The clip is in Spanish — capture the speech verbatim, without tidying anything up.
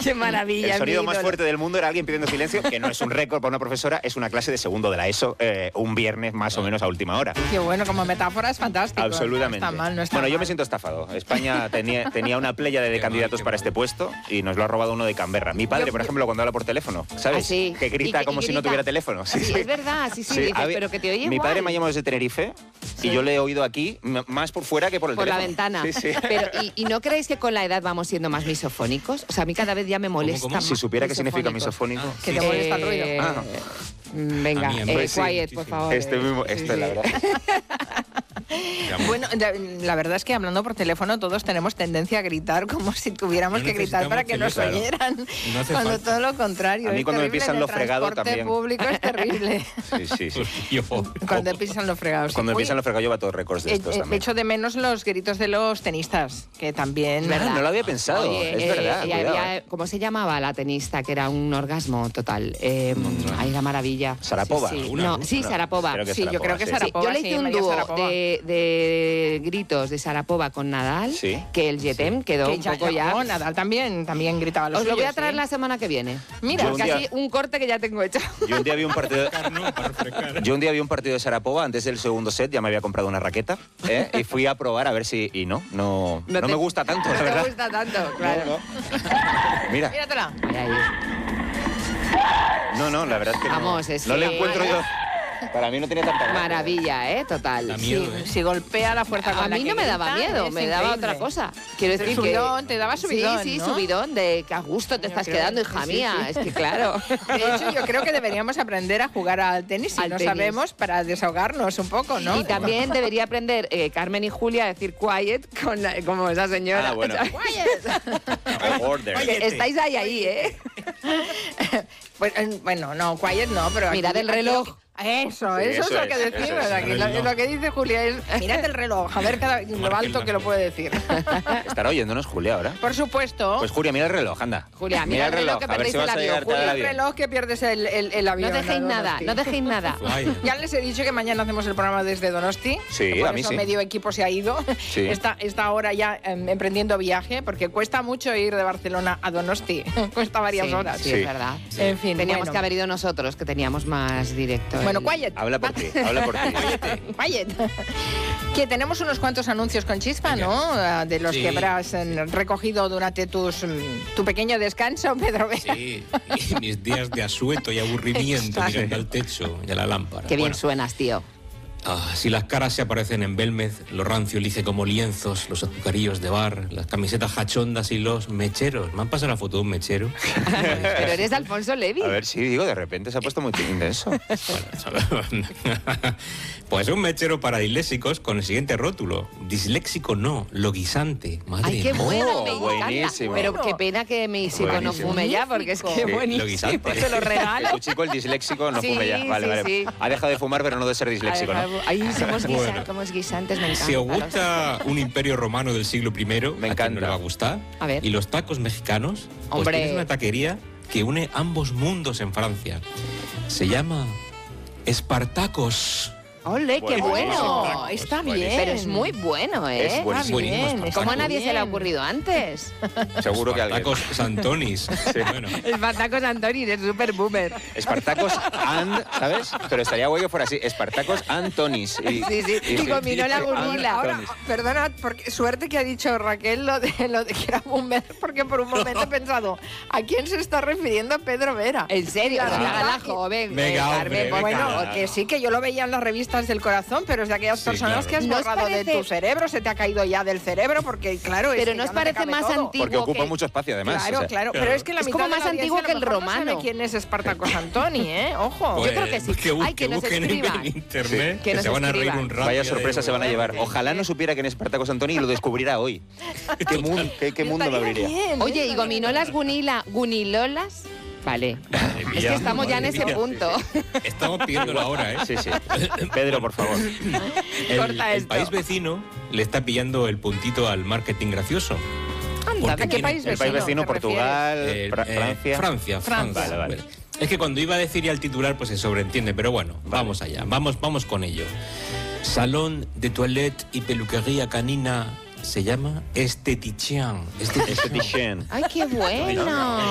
Qué maravilla. El sonido más fuerte del mundo era alguien pidiendo silencio, que no es un récord para una profesora, es una clase de segundo de la ESO, eh, un viernes más o menos a última hora. Qué bueno, como metáfora es fantástico. Absolutamente. No está mal, no está bueno, mal. yo me siento estafado. España tenía, tenía una pléyade de candidatos para este puesto y nos lo ha robado uno de Canberra. Mi padre, Yo- por ejemplo, cuando habla por teléfono, ¿sabes? Ah, sí. Que grita Y que- como y si no grita. tuviera teléfono. Sí, Sí, sí. es verdad, sí, sí, Sí, dices, a ver, pero que te oye Mi igual. padre me ha llamado desde Tenerife y yo le he oído aquí m- más por fuera que por el Por la teléfono. ventana. Sí, sí. Pero, ¿y, ¿y no creéis que con la edad vamos siendo más misofónicos? O sea, a mí cada vez ya me molesta cómo? más. Si supiera qué significa misofónicos. misofónico. Que te molesta el ruido. Eh, Ah. mm, Venga, A mí, a mí. eh, Pues sí, quiet, por muchísimo. favor. Este eh, mismo, sí, esto es sí. la verdad. Bueno, de- la verdad es que hablando por teléfono todos tenemos tendencia a gritar como si tuviéramos No que gritar para que nos necesitamos oyeran. No hace Cuando falta. todo lo contrario. A mí es cuando me terrible. pisan En lo el fregado transporte también. público es terrible. Sí, sí, sí. Yo- Cuando pisan los fregados. Cuando Uy, empiezan los fregados yo va todos récords de eh, estos eh, también. echo de menos los gritos de los tenistas, que también... Ah, no lo había pensado, Oye, es eh, verdad. y cuidado, había- eh. ¿Cómo se llamaba la tenista? Que era un orgasmo total. Eh, ay, la maravilla. Sarapova. Sí, sí. ¿Alguna? No, sí, No, Sarapova. creo que Sí, yo Sarapova, creo que sí. Sarapova. Sí, yo le sí, hice un María dúo Sarapova. de, de gritos de Sarapova con Nadal, Sí. que el Jetem quedó Que un poco ya... no, Nadal también, también gritaba lo Os lo suyo, voy a sí. traer la semana que viene. Mira, Yo Porque un día- así un corte que ya tengo hecho. Yo un día vi un partido... No, para refrescar. Yo un día vi un partido de Sarapova antes del segundo set, ya me había comprado una raqueta, ¿eh? Y fui a probar a ver si... Y no, no, no, te- me gusta tanto, no la te verdad. gusta tanto, claro. No, no. Mira, Míratela. Ahí, ahí. no, no, la verdad es que no- Vamos, es no que- le encuentro yo... Para mí no tiene tanta gracia. Maravilla, ¿eh? Total. Da miedo, Sí, ¿eh? si golpea la fuerza con A la mí que no me daba grita, miedo, es me daba increíble. otra cosa. Quiero decir Subidón, que... te daba subidón, Sí, sí, ¿no? subidón, de que a gusto te Yo estás creo- quedando, hija sí, sí, mía. sí. Es que claro. De hecho, yo creo que deberíamos aprender a jugar al tenis si Al no tenis. sabemos, para desahogarnos un poco, ¿no? Y también debería aprender eh, Carmen y Julia a decir quiet con la- como esa señora. Ah, bueno. Order. Oye, estáis ahí, ahí, ¿eh? Pues, eh, bueno, no, quiet no, pero... aquí- Mirad el aquí reloj. lo que- Eso, Sí, eso, eso es lo es, que eso decimos. es, Aquí el lo, reloj. lo que dice Julia es, mirad el reloj, a ver cada, lo Marca el alto que lo puede decir. Estará oyéndonos Julia ahora. Por supuesto, Pues Julia, mira el reloj, anda. Julia, mira el reloj, que a ver perdéis si vas el a avión, llegar tarde al el avión. reloj que pierdes el, el, el No avión. dejéis a nada, Donosti. no dejéis nada. Vaya. Ya les he dicho que mañana hacemos el programa desde Donosti. Sí, Por a mí eso sí. medio equipo se ha ido. Sí. Está, está ahora ya em, emprendiendo viaje, porque cuesta mucho ir de Barcelona a Donosti. Cuesta varias Sí, horas. sí, Sí. es verdad. En fin, Teníamos bueno. que haber ido nosotros, que teníamos más directo. Bueno, el- quiet. Habla por ti, habla por ti. Quiet. Que tenemos unos cuantos anuncios con chispa, ¿no? Ah, De los Sí. que habrás eh, recogido durante tus, mm, tu pequeño descanso, Pedro Vera. Sí, y mis días de asueto y aburrimiento Exacto. mirando al techo y a la lámpara. Qué bien Bueno, suenas, tío. ah, si las caras se aparecen en Belmez, lo rancio lice como lienzos, los azucarillos de bar, las camisetas hachondas y los mecheros. ¿Me han pasado una foto de un mechero? Pero eres de Alfonso Levi. A ver, sí, digo, de repente se ha puesto muy intenso. Bueno, pues un mechero para disléxicos con el siguiente rótulo. Disléxico no, loguisante. Madre Ay, qué mía. bueno, me Oh, encanta. buenísimo. Pero qué pena que mi hijo no Buenísimo. fume ya, porque es que Sí, buenísimo. loguisante. Pues se lo Que regalo. tu chico, el disléxico, no Sí, fume ya. Vale, sí, vale. sí. Ha dejado de fumar, pero no de ser disléxico, ¿no? Ay, somos, guisa- Bueno. somos guisantes, me encanta. Si os gusta un imperio romano del siglo primero, Me ¿a quién encanta. no le va a gustar? A ver. Y los tacos mexicanos, pues Hombre. tienes una taquería que une ambos mundos en Francia. Se llama Espartacos. ¡Ole, qué Buenísimo. bueno! Oh, está Buenísimo. bien. Pero es muy bueno, ¿eh? Es buenísimo. Está bien, está ¿Cómo a muy nadie se le ha bien. ocurrido antes? Seguro que alguien. Espartacos Santonis. Bueno, Espartacos Antonis, es súper boomer. Espartacos and, ¿sabes? Pero estaría guay que fuera así. Espartacos Antonis. Y, Sí, sí. Y combinó la gunila. Ahora, perdona, porque suerte que ha dicho Raquel lo de, lo de que era boomer, porque por un momento he pensado, ¿a quién se está refiriendo Pedro Vera? En serio, La no me verdad haga la que- joven. Venga, eh, hombre, Carmen, por venga. favor. Bueno, que sí, que yo lo veía en las revistas del corazón, pero es de aquellas Sí, personas claro. que has ¿No os borrado de parece- tu cerebro, se te ha caído ya del cerebro, porque claro, es Pero que ¿no ya os te parece cabe más todo. antiguo? porque ocupa que- mucho espacio, además. Claro, o sea. claro, pero es que la Es mitad como de la más antiguo audiencia que el a lo mejor no romano. sabe quién es Espartacos Antoni, ¿eh? Ojo. pues, Yo creo que sí. Que, bu- Ay, que que nos busquen en, escriban. en internet, Que que, nos se van a reír escriban. un rato. Vaya ya sorpresa de- se van a llevar. Ojalá no supiera quién es Espartacos Antoni y lo descubriera hoy. ¿Qué, mun- qué, qué mundo me Estaría abriría? bien, Oye, ¿y estaría gominolas gunila, gunilolas? Vale. Madre Es mía, que estamos ya en madre ese mía. punto. Estamos pidiendo la hora, ¿eh? Sí, sí. Pedro, por favor. El, Corta el esto. país vecino le está pillando el puntito al marketing gracioso. Anda, ¿a qué tiene- país El país vecino, te Portugal, Eh, Fra- eh, Francia. Francia, Francia. Francia. Vale, vale. Es que cuando iba a decir ya el titular, pues se sobreentiende, pero bueno, vamos allá, vamos, vamos con ello. Salón de toilette y peluquería canina se llama Estetician. Estetician. Estetician. Ay, qué bueno.